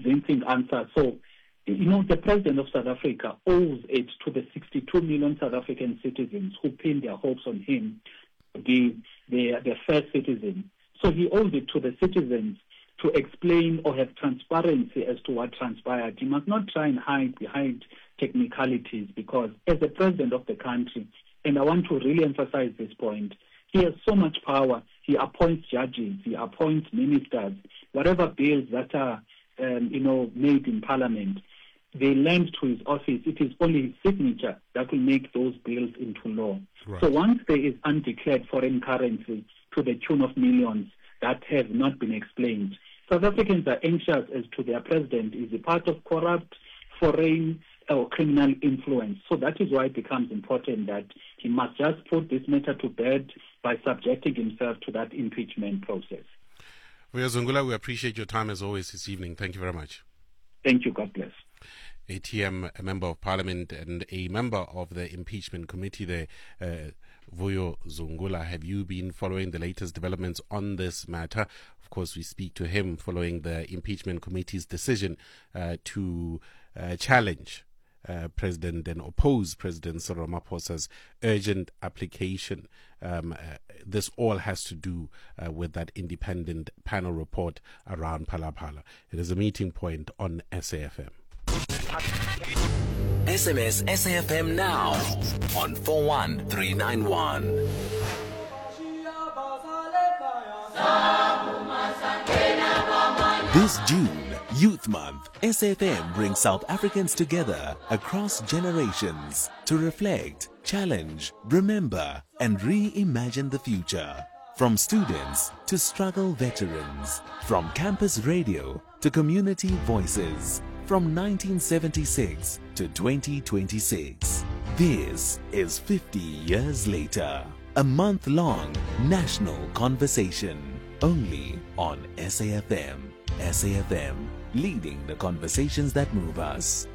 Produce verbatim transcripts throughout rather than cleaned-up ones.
convincing answer. So, you know, the President of South Africa owes it to the sixty-two million South African citizens who pinned their hopes on him to be their, their first citizen. So he owes it to the citizens to explain or have transparency as to what transpired. He must not try and hide behind technicalities, because as the President of the country, and I want to really emphasize this point, he has so much power. He appoints judges, he appoints ministers, whatever bills that are um, you know, made in Parliament, they land to his office. It is only his signature that will make those bills into law. Right. So once there is undeclared foreign currency to the tune of millions that have not been explained, South Africans are anxious as to their president is a part of corrupt foreign or criminal influence. So that is why it becomes important that he must just put this matter to bed by subjecting himself to that impeachment process. Vuyo Zungula, we appreciate your time as always this evening. Thank you very much. Thank you. God bless. A T M, a member of parliament and a member of the impeachment committee there, uh, Vuyo Zungula. Have you been following the latest developments on this matter? Of course, we speak to him following the impeachment committee's decision uh, to uh, challenge Uh, President and oppose President Cyril Ramaphosa's urgent application. Um, uh, this all has to do uh, with that independent panel report around Phala Phala. It is a meeting point on S A F M. S M S S A F M now on four one three nine one. This June, Youth Month, S A F M brings South Africans together across generations to reflect, challenge, remember, and reimagine the future. From students to struggle veterans, from campus radio to community voices, from nineteen seventy-six to twenty twenty-six. This is fifty years later. A month-long national conversation only on S A F M. S A F M, leading the conversations that move us.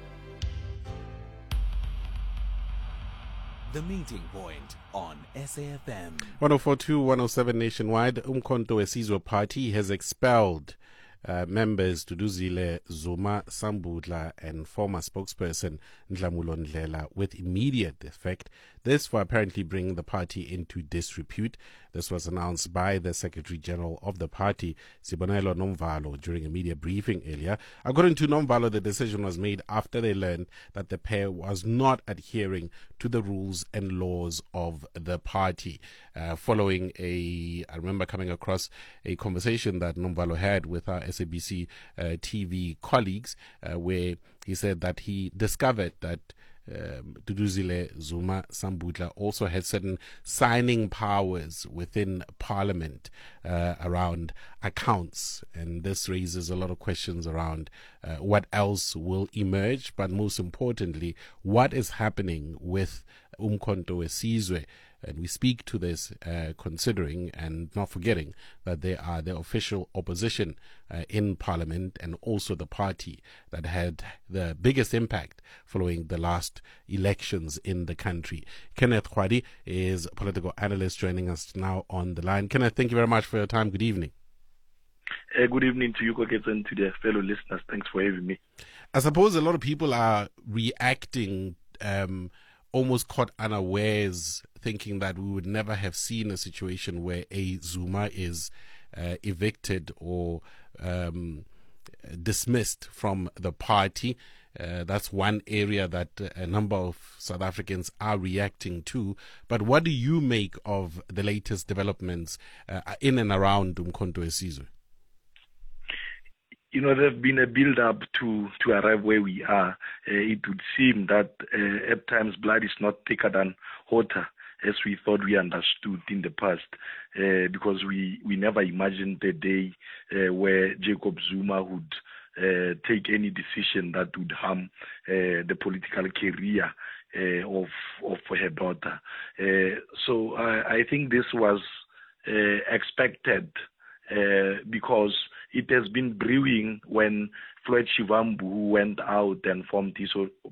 The meeting point on S A F M. one oh four point two, one oh seven nationwide. Umkhonto weSizwe Party has expelled uh, members Duduzile Zuma Sambudla and former spokesperson Ndlamulo Ndlela with immediate effect. This for apparently bringing the party into disrepute. This was announced by the Secretary General of the party, Sibonelo Nomvalo, during a media briefing earlier. According to Nomvalo, the decision was made after they learned that the pair was not adhering to the rules and laws of the party. Uh, following a, I remember coming across a conversation that Nomvalo had with our S A B C uh, T V colleagues, uh, where he said that he discovered that Um, Duduzile Zuma Sambudla also had certain signing powers within Parliament uh, around accounts, and this raises a lot of questions around uh, what else will emerge, but most importantly, what is happening with Umkhonto weSizwe. And we speak to this uh, considering and not forgetting that they are the official opposition uh, in Parliament and also the party that had the biggest impact following the last elections in the country. Kenneth Khwadi is a political analyst joining us now on the line. Kenneth, thank you very much for your time. Good evening. Uh, good evening to you, Koketso, and to the fellow listeners. Thanks for having me. I suppose a lot of people are reacting um, almost caught unawares, thinking that we would never have seen a situation where a Zuma is uh, evicted or um, dismissed from the party. Uh, that's one area that a number of South Africans are reacting to. But what do you make of the latest developments uh, in and around Umkhonto weSizwe? You know, there's been a build-up to, to arrive where we are. Uh, it would seem that uh, at times blood is not thicker than water, as we thought we understood in the past, uh, because we, we never imagined the day uh, where Jacob Zuma would uh, take any decision that would harm uh, the political career uh, of of her daughter. Uh, so I, I think this was uh, expected uh, because it has been brewing when Floyd Shivambu, who went out and formed his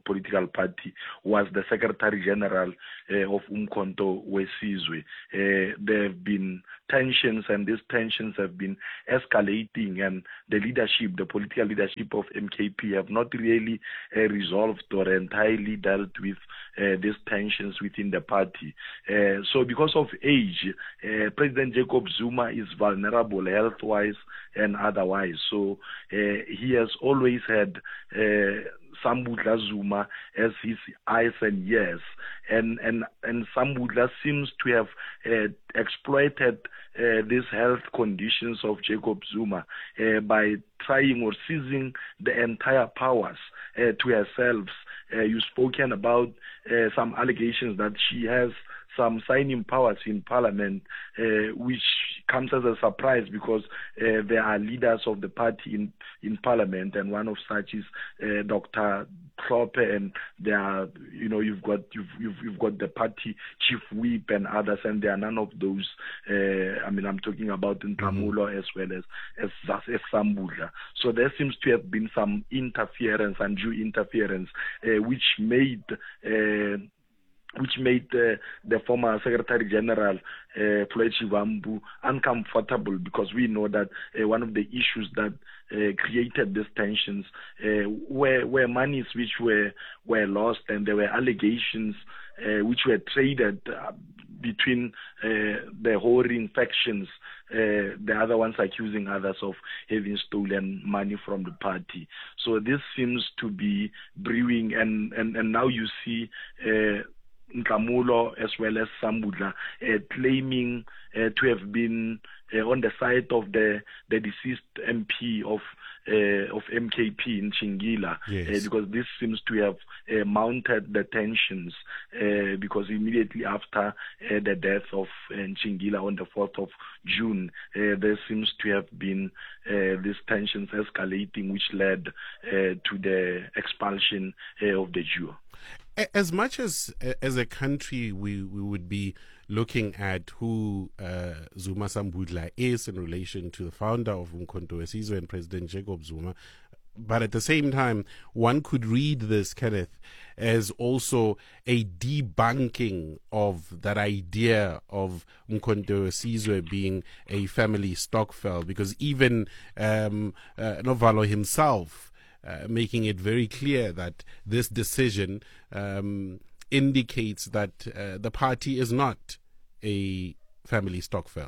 political party, was the Secretary General uh, of Umkhonto Wesizwe. Uh, there have been tensions, and these tensions have been escalating, and the leadership, the political leadership of M K P have not really uh, resolved or entirely dealt with uh, these tensions within the party. Uh, so because of age, uh, President Jacob Zuma is vulnerable health-wise and otherwise. So uh, he has always had uh, Sambudla Zuma as his eyes and ears, and and and Sambudla seems to have uh, exploited uh, these health conditions of Jacob Zuma uh, by trying or seizing the entire powers uh, to herself. Uh, you've spoken about uh, some allegations that she has some signing powers in parliament, uh, which comes as a surprise because uh, there are leaders of the party in, in parliament, and one of such is uh, Doctor Kloppe, and there are, you know, you've got you've, you've you've got the party chief whip and others, and there are none of those. Uh, I mean, I'm talking about Nhlamulo mm-hmm. as well as as, as Sambudla. So there seems to have been some interference, undue interference, uh, which made. Uh, which made uh, the former Secretary General, uh, Floyd Shivambu, uncomfortable, because we know that uh, one of the issues that uh, created these tensions uh, were, were monies which were, were lost, and there were allegations uh, which were traded uh, between uh, the warring factions, uh, the other ones accusing others of having stolen money from the party. So this seems to be brewing, and, and, and now you see uh, Nhlamulo as well as Sambudla uh, claiming uh, to have been uh, on the side of the, the deceased M P of uh, of M K P in Chingila, yes. uh, because this seems to have uh, mounted the tensions uh, because immediately after uh, the death of uh, Chingila on the fourth of June, uh, there seems to have been uh, these tensions escalating, which led uh, to the expulsion uh, of the duo. As much as as a country, we, we would be looking at who uh, Zuma Sambudla is in relation to the founder of Umkhonto Wesizwe and President Jacob Zuma, but at the same time, one could read this, Kenneth, as also a debunking of that idea of Umkhonto Wesizwe being a family stokvel, because even um, uh, Novalo himself Uh, making it very clear that this decision um, indicates that uh, the party is not a family stokvel.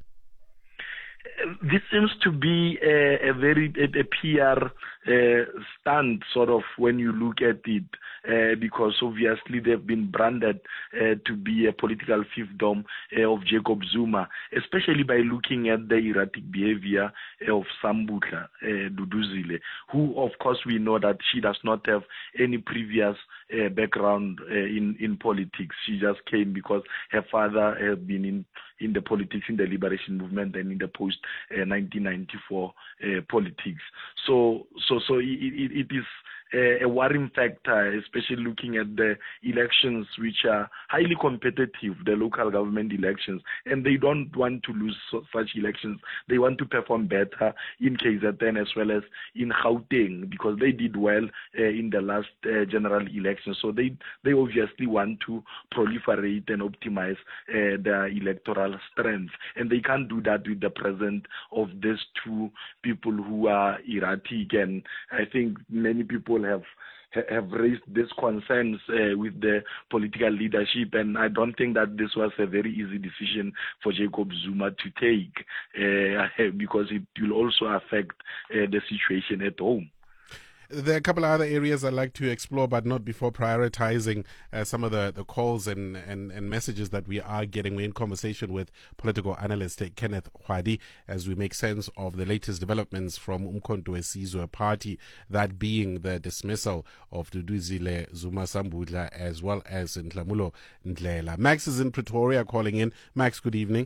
This seems to be a, a very a, a P R uh, stunt, sort of, when you look at it, uh, because obviously they've been branded uh, to be a political fiefdom uh, of Jacob Zuma, especially by looking at the erratic behavior of Sambudla uh, Duduzile, who, of course, we know that she does not have any previous uh, background uh, in, in politics. She just came because her father had been in, in the politics, in the liberation movement, and in the post uh, nineteen ninety-four uh, politics. So, so, so it, it, it is a, a worrying factor, especially looking at the elections, which are highly competitive, the local government elections, and they don't want to lose so, such elections. They want to perform better in K Z N as well as in Gauteng, because they did well uh, in the last uh, general election. So they they obviously want to proliferate and optimize uh, their electoral strength, and they can't do that with the presence of these two people who are erratic. And I think many people have have raised these concerns uh, with the political leadership, and I don't think that this was a very easy decision for Jacob Zuma to take, uh, because it will also affect uh, the situation at home. There are a couple of other areas I'd like to explore, but not before prioritizing uh, some of the, the calls and, and, and messages that we are getting. We're in conversation with political analyst Kenneth Hwadi as we make sense of the latest developments from Umkhonto Wesizwe Party, that being the dismissal of Duduzile Zuma Sambudla as well as Nhlamulo Ndlela. Max is in Pretoria calling in. Max, good evening.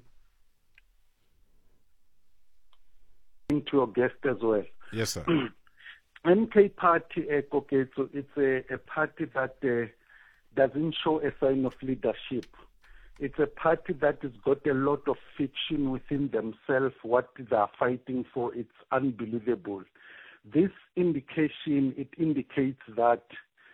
To your guest as well. Yes, sir. M K Party, uh, Koketso, it's a, a party that uh, doesn't show a sign of leadership. It's a party that has got a lot of fiction within themselves. What they are fighting for, it's unbelievable. This indication, it indicates that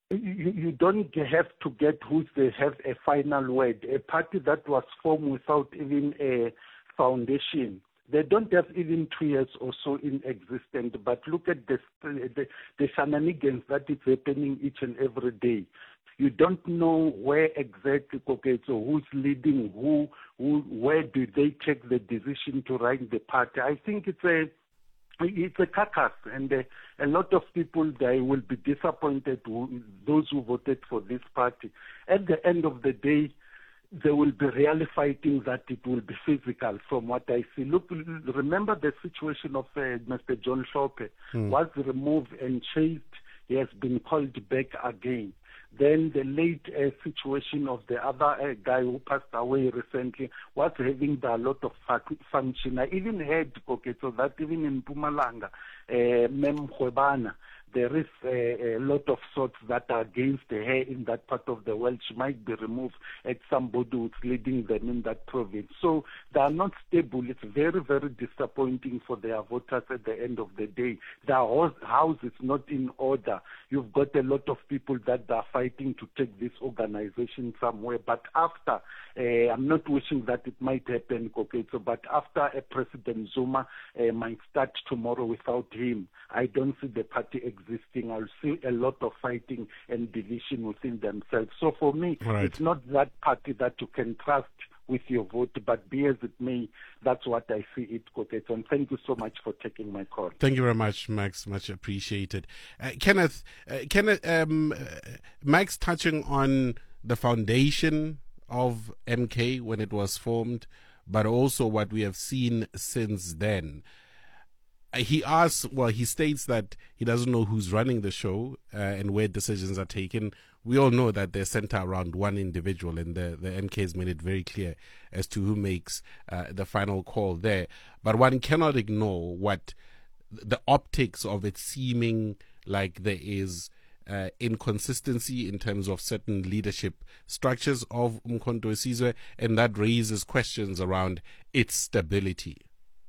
you, you don't have to get who they have a final word. A party that was formed without even a foundation. They don't have even two years or so in existence, but look at the, the, the shenanigans that is happening each and every day. You don't know where exactly, okay, so who's leading, who, who, where do they take the decision to run the party. I think it's a It's a carcass, and uh, a lot of people, they will be disappointed, who, those who voted for this party. At the end of the day, they will be really fighting that it will be physical from what I see. Look, remember the situation of uh, Mister John Hlophe mm. was removed and chased. He has been called back again. Then the late uh, situation of the other uh, guy who passed away recently was having a lot of function. I even heard, okay, so that even in Mpumalanga, uh, Mem Khwebana, there is a, a lot of sorts that are against her in that part of the world. She might be removed as somebody who's leading them in that province. So they are not stable. It's very, very disappointing for their voters at the end of the day. Their house is not in order. You've got a lot of people that are fighting to take this organization somewhere. But after, uh, I'm not wishing that it might happen, Koketo, but after a President Zuma uh, might start tomorrow without him, I don't see the party existing. I'll see a lot of fighting and division within themselves. So for me, right. It's not that party that you can trust with your vote, but be as it may, that's what I see it, Koketo. And thank you so much for taking my call. Thank you very much, Max. Much appreciated. Uh, Kenneth, uh, Kenneth, um, uh, Max touching on the foundation of M K when it was formed, but also what we have seen since then. He asks, well, he states that he doesn't know who's running the show uh, and where decisions are taken. We all know that they're centered around one individual, and the, the M K has made it very clear as to who makes uh, the final call there. But one cannot ignore what the optics of it seeming like there is uh, inconsistency in terms of certain leadership structures of Umkhonto we Sizwe, and that raises questions around its stability.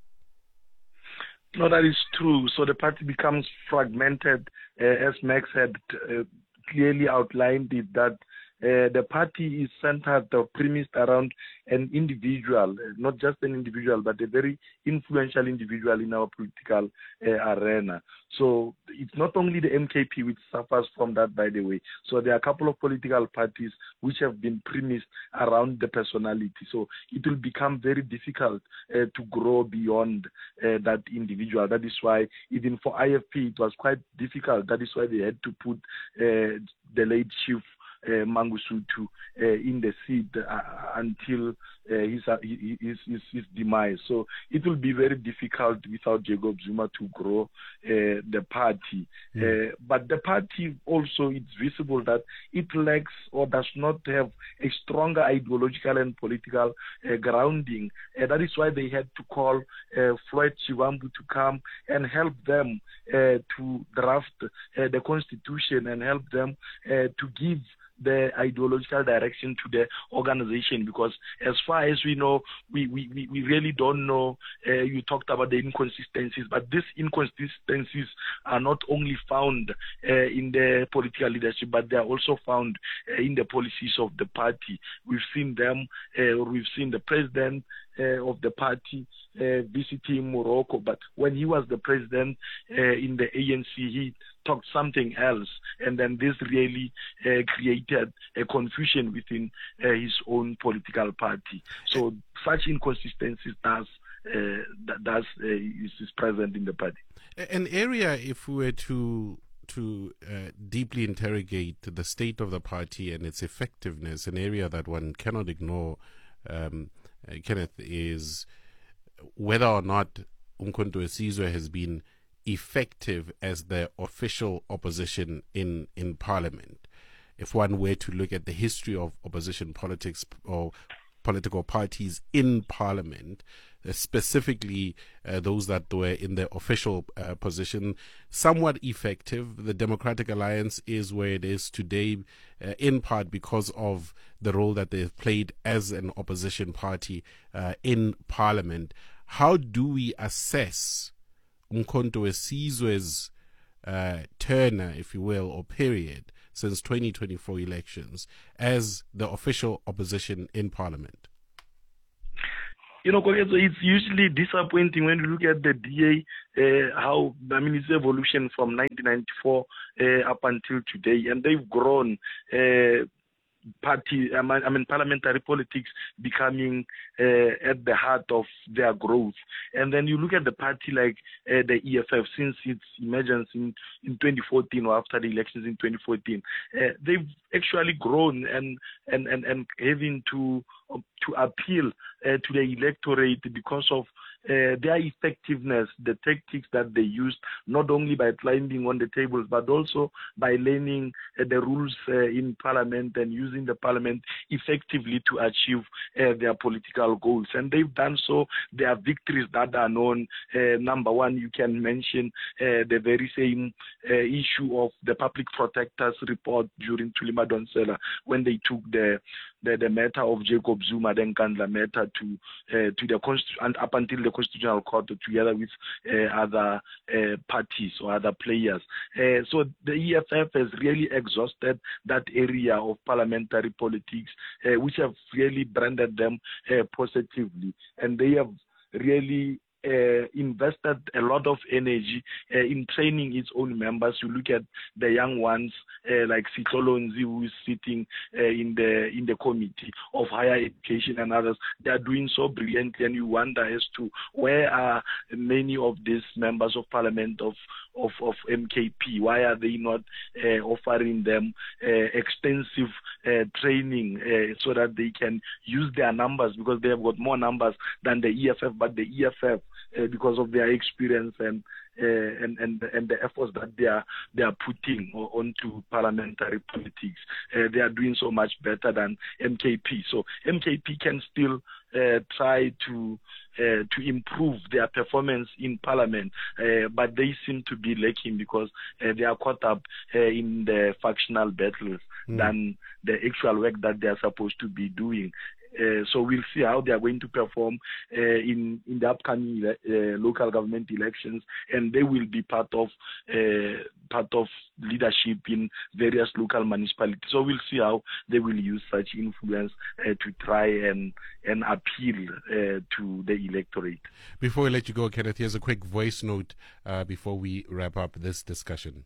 No, that is true. So the party becomes fragmented, uh, as Max had uh, clearly outlined it, that uh, the party is centered or premised around an individual, not just an individual, but a very influential individual in our political uh, arena. So it's not only the M K P which suffers from that, by the way. So there are a couple of political parties which have been premised around the personality. So it will become very difficult uh, to grow beyond uh, that individual. That is why even for I F P it was quite difficult. That is why they had to put uh, the late chief Uh, Mangosuthu uh, in the seat uh, until uh, his, uh, his, his, his demise. So it will be very difficult without Jacob Zuma to grow uh, the party. Mm. Uh, but the party also, it's visible that it lacks or does not have a stronger ideological and political uh, grounding. Uh, that is why they had to call uh, Floyd Shivambu to come and help them uh, to draft uh, the constitution and help them uh, to give the ideological direction to the organization, because as far as we know, we, we, we really don't know. Uh, you talked about the inconsistencies, but these inconsistencies are not only found uh, in the political leadership, but they are also found uh, in the policies of the party. We've seen them, uh, we've seen the president Uh, of the party uh, visiting Morocco, but when he was the president uh, in the A N C, he talked something else, and then this really uh, created a confusion within uh, his own political party. So such inconsistencies does uh, that does uh, is, is present in the party. An area, if we were to to uh, deeply interrogate the state of the party and its effectiveness, an area that one cannot ignore, um, Uh, Kenneth, is whether or not Umkhonto we Sizwe has been effective as the official opposition in, in Parliament. If one were to look at the history of opposition politics or political parties in Parliament, uh, specifically uh, those that were in the official uh, position, somewhat effective. The Democratic Alliance is where it is today, uh, in part because of the role that they've played as an opposition party uh, in Parliament. How do we assess Umkhonto we Sizwe's uh, turn, if you will, or period, since twenty twenty-four elections as the official opposition in parliament? You know, it's usually disappointing when you look at the D A, uh, how, I mean, it's evolution from nineteen ninety-four uh, up until today, and they've grown. Uh, Party, I mean, I mean, parliamentary politics becoming uh, at the heart of their growth. And then you look at the party like uh, the E F F, since its emergence in, in twenty fourteen or after the elections in twenty fourteen, uh, they've actually grown and and and, and having to to appeal uh, to the electorate because of uh, their effectiveness, the tactics that they used, not only by climbing on the tables, but also by learning uh, the rules uh, in parliament and using the parliament effectively to achieve uh, their political goals. And they've done so. There are victories that are known. Uh, number one, you can mention uh, the very same uh, issue of the public protector's report during Thuli Madonsela, when they took the the, the matter of Jacob Zuma, then Nkandla matter to uh, to the Constitu- and up until the Constitutional Court, together with uh, other uh, parties or other players. Uh, so the E F F has really exhausted that area of parliamentary politics, uh, which have really branded them uh, positively, and they have really Uh, invested a lot of energy uh, in training its own members. You look at the young ones uh, like Sitlolonzi, who is sitting uh, in the in the committee of higher education, and others. They are doing so brilliantly, and you wonder as to where are many of these members of parliament of of, of M K P? Why are they not uh, offering them uh, extensive uh, training uh, so that they can use their numbers, because they have got more numbers than the E F F, but the E F F, uh, because of their experience and uh, and and and the efforts that they are they are putting onto parliamentary politics, uh, they are doing so much better than M K P. So M K P can still uh, try to uh, to improve their performance in parliament, uh, but they seem to be lacking because uh, they are caught up uh, in the factional battles mm. than the actual work that they are supposed to be doing. Uh, so we'll see how they are going to perform uh, in in the upcoming uh, local government elections, and they will be part of uh, part of leadership in various local municipalities. So we'll see how they will use such influence uh, to try and and appeal uh, to the electorate. Before we let you go, Kenneth, here's a quick voice note uh, before we wrap up this discussion.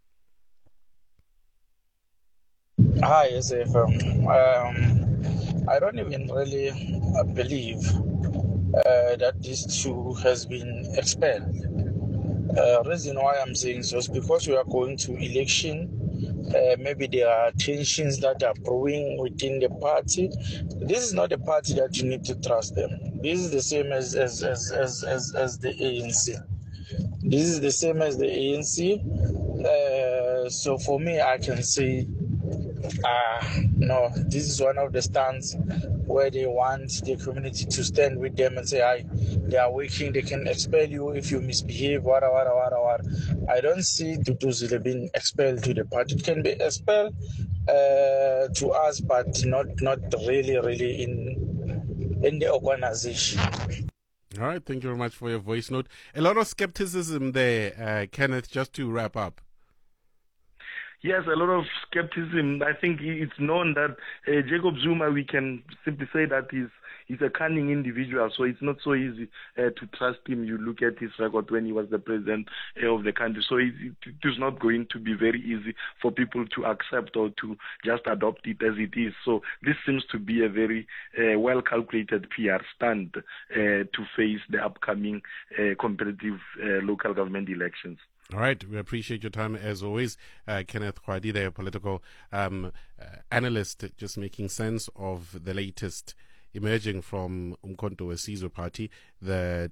Hi, S A F M. Um, I don't even really uh, believe uh, that this two has been expelled. Uh, reason why I'm saying so is because we are going to election. Uh, maybe there are tensions that are brewing within the party. This is not a party that you need to trust them. This is the same as as as as as, as the A N C. This is the same as the A N C. Uh, so for me, I can say, Ah, uh, no, this is one of the stands where they want the community to stand with them and say, "I, they are working, they can expel you if you misbehave, wada, wada, wada, wada." I don't see Duduzile being expelled to the party. It can be expelled uh, to us, but not not really, really in in the organization. All right, thank you very much for your voice note. A lot of skepticism there, uh, Kenneth, just to wrap up. Yes, a lot of skepticism. I think it's known that uh, Jacob Zuma, we can simply say that he's, he's a cunning individual, so it's not so easy uh, to trust him. You look at his record when he was the president uh, of the country, so it, it is not going to be very easy for people to accept or to just adopt it as it is. So this seems to be a very uh, well-calculated P R stunt uh, to face the upcoming uh, competitive uh, local government elections. All right, we appreciate your time as always. Uh, Kenneth Khwadi, a political um, uh, analyst, just making sense of the latest emerging from Umkhonto we Sizwe party. The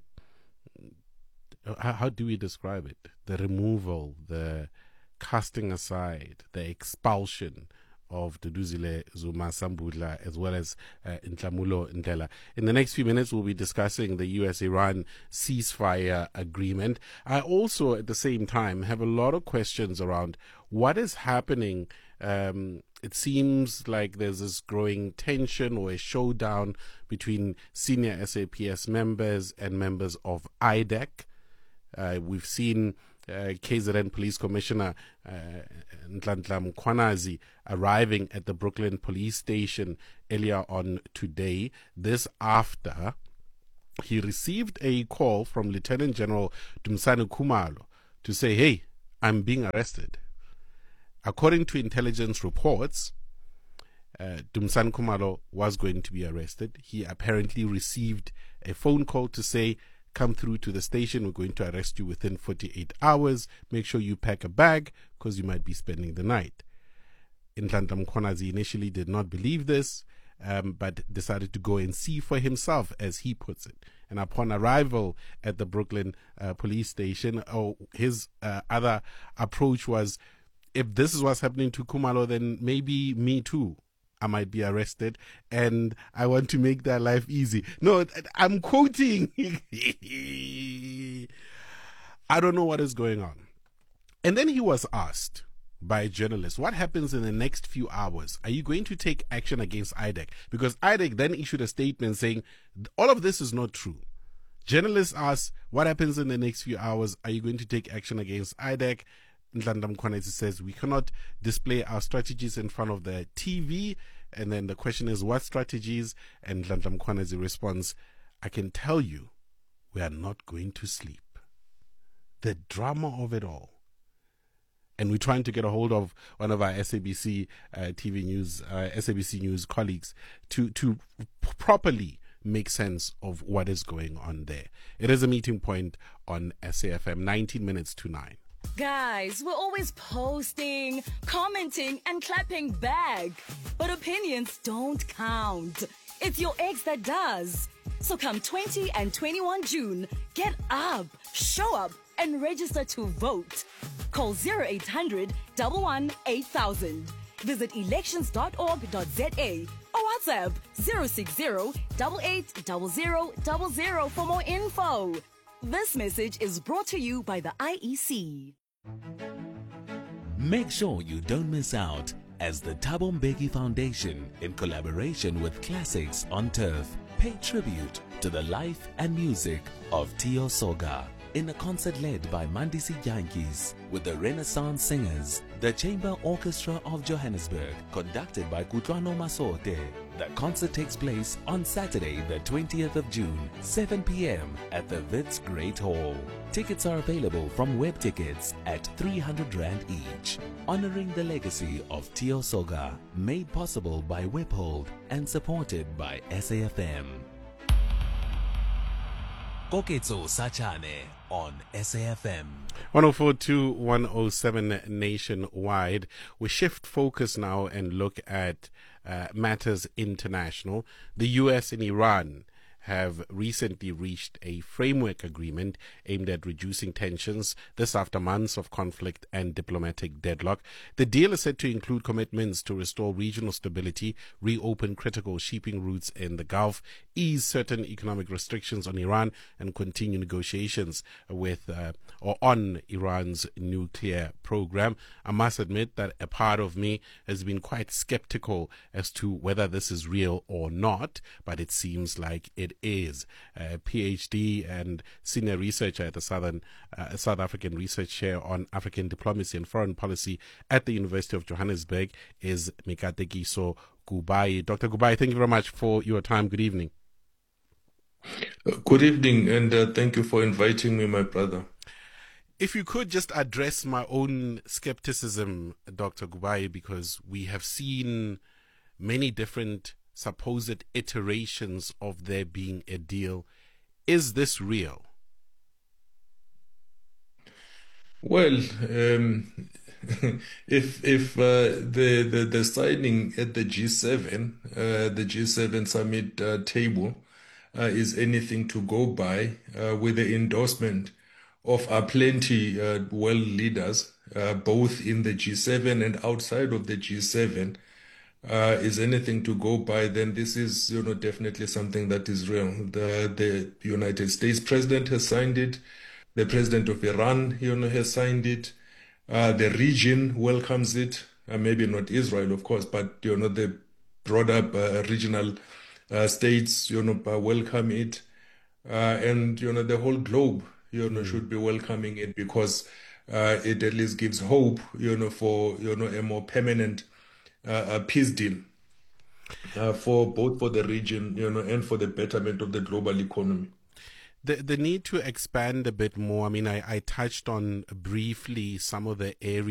how, how do we describe it? The removal, the casting aside, the expulsion of Duduzile Zuma Sambudla, as well as uh, Ntlamulo Ndlela. In the next few minutes, we'll be discussing the U S Iran ceasefire agreement. I also, at the same time, have a lot of questions around what is happening. Um, it seems like there's this growing tension or a showdown between senior S A P S members and members of I D E C. Uh, we've seen uh, K Z N Police Commissioner uh, Nhlanhla Mkhwanazi arriving at the Brooklyn Police Station earlier on today. This after he received a call from Lieutenant General Dumisani Khumalo to say, hey, I'm being arrested. According to intelligence reports, uh, Dumisani Khumalo was going to be arrested. He apparently received a phone call to say, come through to the station, we're going to arrest you within forty-eight hours. Make sure you pack a bag because you might be spending the night. Nhlanhla Mkhwanazi initially did not believe this, um, but decided to go and see for himself, as he puts it. And upon arrival at the Brooklyn uh, police station, oh, his uh, other approach was, if this is what's happening to Khumalo, then maybe me too. I might be arrested, and I want to make their life easy. No, I'm quoting. I don't know what is going on. And then he was asked by a journalist, what happens in the next few hours? Are you going to take action against I D E C? Because I D E C then issued a statement saying all of this is not true. Journalists asked, what happens in the next few hours? Are you going to take action against I D E C? Nhlanhla Mkhwanazi says we cannot display our strategies in front of the T V. And then the question is, what strategies? And Nhlanhla Mkhwanazi responds, I can tell you, we are not going to sleep. The drama of it all. And we're trying to get a hold of one of our S A B C uh, T V News, uh, S A B C News colleagues to, to properly make sense of what is going on there. It is a meeting point on S A F M, nineteen minutes to nine. Guys, we're always posting, commenting, and clapping back. But opinions don't count. It's your ex that does. So come twentieth and twenty-first of June, get up, show up, and register to vote. Call zero eight hundred, one one eight thousand. Visit elections dot org dot z a or WhatsApp zero six zero, eight eight zero zero zero zero for more info. This message is brought to you by the I E C. Make sure you don't miss out as the Thabo Mbeki Foundation, in collaboration with Classics on Turf, pay tribute to the life and music of Tio Soga in a concert led by Mandisi Yankees with the Renaissance Singers, the Chamber Orchestra of Johannesburg, conducted by Kutlwano Masote. The concert takes place on Saturday, the twentieth of June, seven p.m. at the Wits Great Hall. Tickets are available from Web Tickets at three hundred rand each. Honoring the legacy of Tio Soga, made possible by Webhold and supported by S A F M. Koketso Sachane on S A F M. one oh four point two, one oh seven nationwide. We shift focus now and look at uh, matters international. The U S and Iran have recently reached a framework agreement aimed at reducing tensions, this after months of conflict and diplomatic deadlock. The deal is set to include commitments to restore regional stability, reopen critical shipping routes in the Gulf, ease certain economic restrictions on Iran, and continue negotiations with uh, or on Iran's nuclear program. I must admit that a part of me has been quite skeptical as to whether this is real or not, but it seems like it is. A PhD and senior researcher at the Southern uh, South African Research Chair on African Diplomacy and Foreign Policy at the University of Johannesburg is Mikatekiso Gubai. Doctor Gubai, thank you very much for your time. Good evening. Uh, good evening, and uh, thank you for inviting me, my brother. If you could just address my own skepticism, Doctor Gubai, because we have seen many different supposed iterations of there being a deal. Is this real? Well, um, if if uh, the, the the signing at the G seven, uh, the G seven summit uh, table, uh, is anything to go by, uh, with the endorsement of uh, plenty uh, world leaders, uh, both in the G seven and outside of the G seven, uh, is anything to go by, then this is, you know, definitely something that is real. The the United States president has signed it. The president of Iran, you know, has signed it. Uh, the region welcomes it. Uh, maybe not Israel, of course, but, you know, the broader uh, regional uh, states, you know, uh, welcome it. Uh, and, you know, the whole globe, you know, should be welcoming it, because uh, it at least gives hope, you know, for, you know, a more permanent uh, a peace deal uh, for both for the region, you know, and for the betterment of the global economy. The the need to expand a bit more. I mean, I, I touched on briefly some of the areas